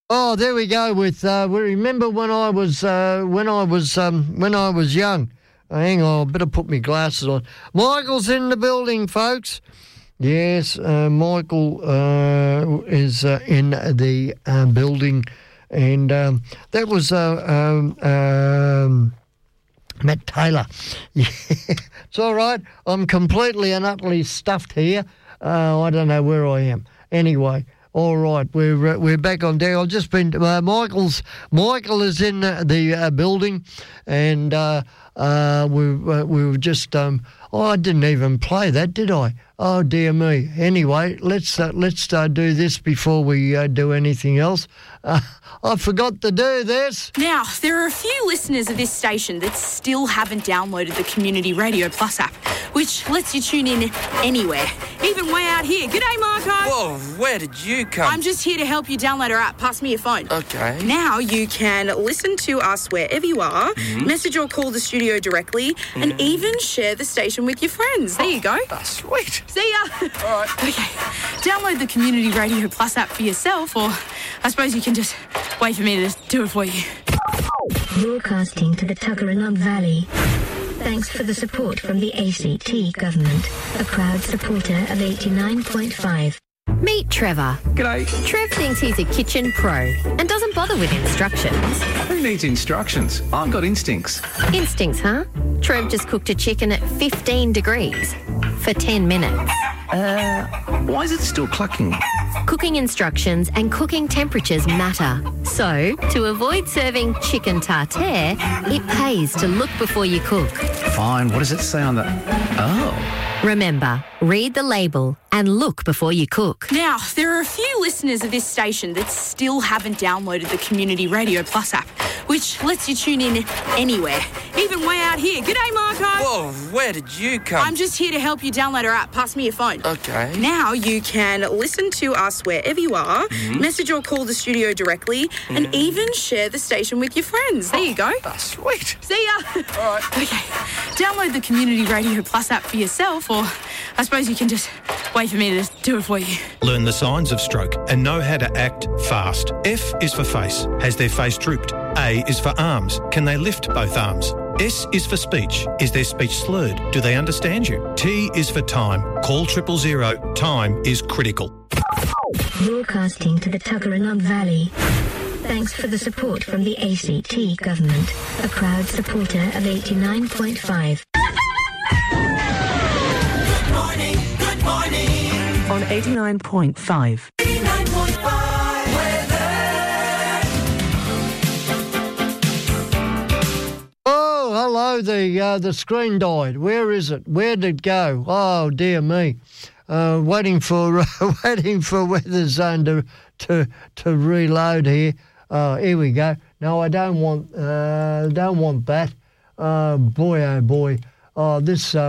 Oh, there we go. With we remember when I was young. Hang on, I better put my glasses on. Michael's in the building, folks. Yes, Michael is in the building, and that was Matt Taylor. Yeah, it's all right. I'm completely and utterly stuffed here. I don't know where I am. Anyway. All right, we're back on deck. I've just been Michael is in the building, and we were just I didn't even play that, did I? Oh dear me. Anyway, let's do this before we do anything else. I forgot to do this. Now, there are a few listeners of this station that still haven't downloaded the Community Radio Plus app, which lets you tune in anywhere, even way out here. G'day, Marco. Whoa, where did you come? I'm just here to help you download our app. Pass me your phone. Okay. Now you can listen to us wherever you are, message or call the studio directly, and even share the station with your friends. There you go. Oh, sweet. See ya. All right. Okay. Download the Community Radio Plus app for yourself, or I suppose you can just wait for me to do it for you. Broadcasting to the Tuggeranong Valley. Thanks for the support from the ACT government, a proud supporter of 89.5. Meet Trevor. G'day. Trev thinks he's a kitchen pro and doesn't bother with instructions. Who needs instructions? I've got instincts. Instincts, huh? Trev just cooked a chicken at 15 degrees for 10 minutes. Why is it still clucking? Cooking instructions and cooking temperatures matter. So, to avoid serving chicken tartare, it pays to look before you cook. Fine, what does it say on the... Oh. Remember, read the label and look before you cook. Now, there are a few listeners of this station that still haven't downloaded the Community Radio Plus app, which lets you tune in anywhere, even way out here. G'day, Marco. Whoa, where did you come? I'm just here to help you download our app. Pass me your phone. Okay. Now you can listen to us wherever you are, message or call the studio directly, and even share the station with your friends. There you go. Oh, sweet. See ya. All right. Okay. Download the Community Radio Plus app for yourself, or I suppose you can just wait for me to do it for you. Learn the signs of stroke and know how to act fast. F is for face. Has their face drooped? A is for arms. Can they lift both arms? S is for speech. Is their speech slurred? Do they understand you? T is for time. Call 000. Time is critical. Broadcasting to the Tuggeranong Valley. Thanks for the support from the ACT government, a proud supporter of 89.5. Good morning. On 89.5. 89.5 weather. Oh, hello. The screen died. Where is it? Where did it go? Oh dear me. Waiting for Weather Zone to reload here. Here we go. No, I don't want that. Boy, oh boy. Oh, this